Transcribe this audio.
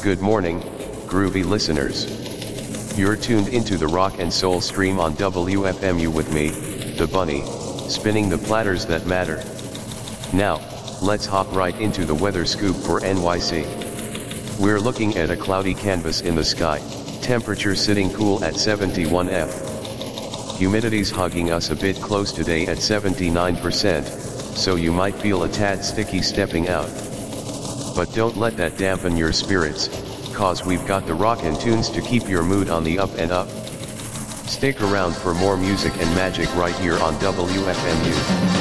Good morning, groovy listeners. You're tuned into the rock and soul stream on WFMU with me, the Bunny, spinning the platters that matter. Now, let's hop right into the weather scoop for NYC. We're looking at a cloudy canvas in the sky, temperature sitting cool at 71 F. Humidity's hugging us a bit close today at 79%, so you might feel a tad sticky stepping out. But don't let that dampen your spirits, cause we've got the rockin' tunes to keep your mood on the up and up. Stick around for more music and magic right here on WFMU.